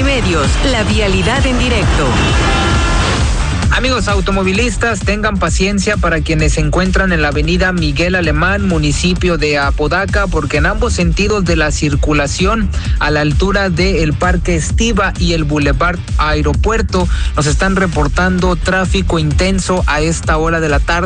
Multimedios, la vialidad en directo. Amigos automovilistas, tengan paciencia para quienes se encuentran en la avenida Miguel Alemán, municipio de Apodaca, porque en ambos sentidos de la circulación, a la altura del Parque Estiva y el Boulevard Aeropuerto, nos están reportando tráfico intenso a esta hora de la tarde.